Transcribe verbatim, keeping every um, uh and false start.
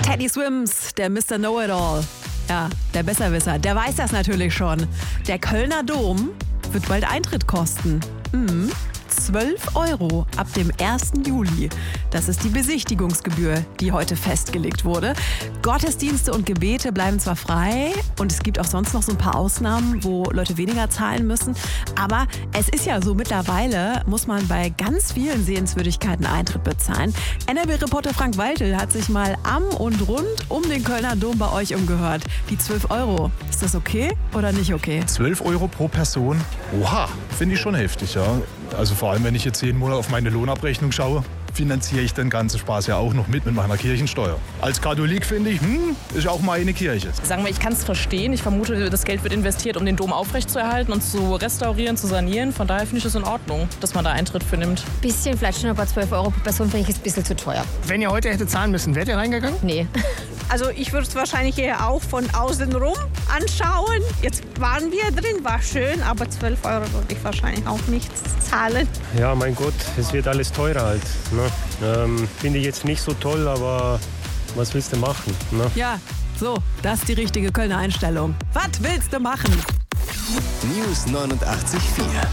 Teddy Swims, der Mister Know-it-all. Ja, der Besserwisser, der weiß das natürlich schon. Der Kölner Dom wird bald Eintritt kosten. Mhm. zwölf Euro ab dem ersten Juli. Das ist die Besichtigungsgebühr, die heute festgelegt wurde. Gottesdienste und Gebete bleiben zwar frei und es gibt auch sonst noch so ein paar Ausnahmen, wo Leute weniger zahlen müssen. Aber es ist ja so, mittlerweile muss man bei ganz vielen Sehenswürdigkeiten Eintritt bezahlen. N R B-Reporter Frank Waltel hat sich mal am und rund um den Kölner Dom bei euch umgehört. Die zwölf Euro, ist das okay oder nicht okay? zwölf Euro pro Person? Oha, finde ich schon heftig, ja. Also vor allem, wenn ich jetzt jeden Monat auf meine Lohnabrechnung schaue, finanziere ich den ganzen Spaß ja auch noch mit mit meiner Kirchensteuer. Als Katholik finde ich, hm, ist auch mal eine Kirche. Sagen wir, ich kann es verstehen. Ich vermute, das Geld wird investiert, um den Dom aufrechtzuerhalten und zu restaurieren, zu sanieren. Von daher finde ich es in Ordnung, dass man da Eintritt für nimmt. Bisschen, vielleicht schon, aber zwölf Euro pro Person finde ich ist ein bisschen zu teuer. Wenn ihr heute hätte zahlen müssen, wärt ihr reingegangen? Nee. Also ich würde es wahrscheinlich eher auch von außen rum anschauen. Jetzt waren wir drin, war schön, aber zwölf Euro würde ich wahrscheinlich auch nicht zahlen. Ja, mein Gott, es wird alles teurer halt. Ne? Ähm, Finde ich jetzt nicht so toll, aber was willst du machen? Ne? Ja, so, das ist die richtige Kölner Einstellung. Was willst du machen? News neunundachtzig Komma vier